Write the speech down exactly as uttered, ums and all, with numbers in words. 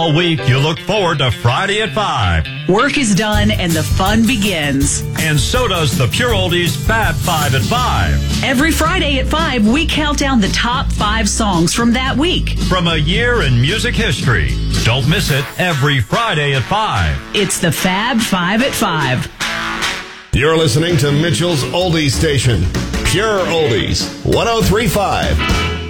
All week, you look forward to Friday at five. Work is done and the fun begins. And so does the Pure Oldies Fab Five at five. Every Friday at five, we count down the top five songs from that week. From a year in music history. Don't miss it every Friday at five. It's the Fab Five at five. You're listening to Mitchell's Oldies Station. Pure Oldies, one oh three point five.